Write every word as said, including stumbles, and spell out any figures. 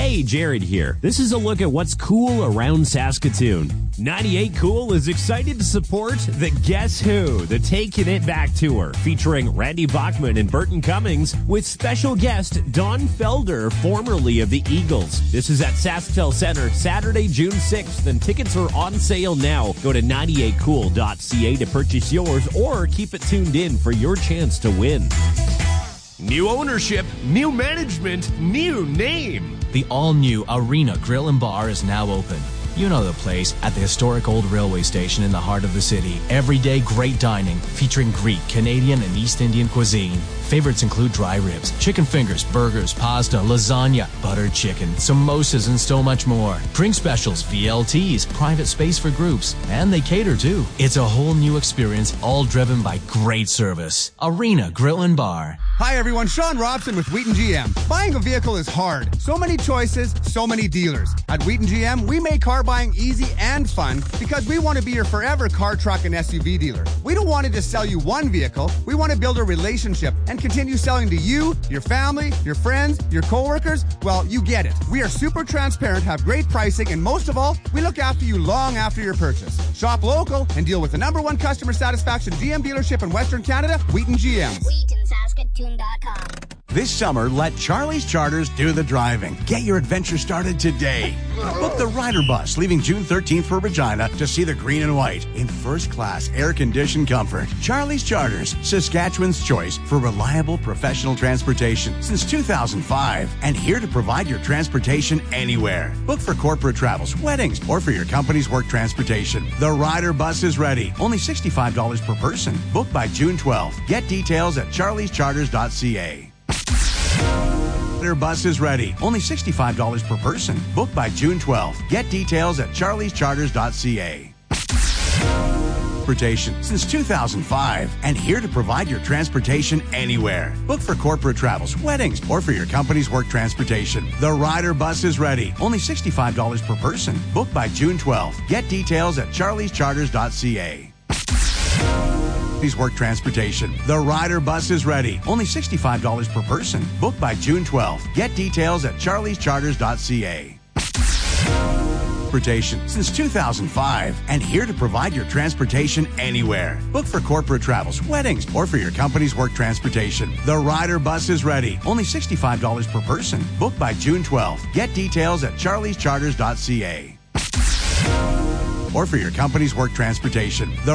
Hey, Jared here. This is a look at what's cool around Saskatoon. ninety-eight Cool is excited to support the Guess Who, the Taking It Back Tour, featuring Randy Bachman and Burton Cummings, with special guest Don Felder, formerly of the Eagles. This is at SaskTel Center, Saturday, June sixth, and tickets are on sale now. Go to ninety-eight cool dot c a to purchase yours, or keep it tuned in for your chance to win. New ownership, new management, new name. The all-new Arena Grill and Bar is now open. You know the place, at the historic old railway station in the heart of the city. Everyday great dining, featuring Greek, Canadian, and East Indian cuisine. Favorites include dry ribs, chicken fingers, burgers, pasta, lasagna, buttered chicken, samosas, and so much more. Drink specials, V L Ts, private space for groups, and they cater too. It's a whole new experience, all driven by great service. Arena Grill and Bar. Hi everyone, Sean Robson with Wheaton G M. Buying a vehicle is hard. So many choices, so many dealers. At Wheaton G M, we make car buying easy and fun because we want to be your forever car, truck, and S U V dealer. We don't want to just sell you one vehicle. We want to build a relationship and continue selling to you, your family, your friends, your coworkers. Well, you get it. We are super transparent, have great pricing, and most of all, we look after you long after your purchase. Shop local and deal with the number one customer satisfaction G M dealership in Western Canada, Wheaton G M. Wheaton Saskatoon dot com. This summer, let Charlie's Charters do the driving. Get your adventure started today. Book the Rider Bus leaving June thirteenth for Regina to see the green and white in first-class air-conditioned comfort. Charlie's Charters, Saskatchewan's choice for reliable professional transportation since two thousand five, and here to provide your transportation anywhere. Book for corporate travels, weddings, or for your company's work transportation. The Rider Bus is ready. Only sixty-five dollars per person. Book by June twelfth. Get details at charlies charters dot c a. Rider Bus is ready. Only sixty-five dollars per person. Book by June twelfth. Get details at charlies charters dot c a. Transportation since two thousand five, and here to provide your transportation anywhere. Book for corporate travels, weddings, or for your company's work transportation. The Rider Bus is ready. Only sixty-five dollars per person. Book by June twelfth. Get details at charlies charters dot c a. Work transportation. The Rider Bus is ready. Only sixty-five dollars per person. Book by June twelfth. Get details at charlies charters dot c a. Transportation since two thousand five, and here to provide your transportation anywhere. Book for corporate travels, weddings, or for your company's work transportation. The Rider Bus is ready. Only sixty-five dollars per person. Book by June twelfth. Get details at charlies charters dot c a. Or for your company's work transportation. The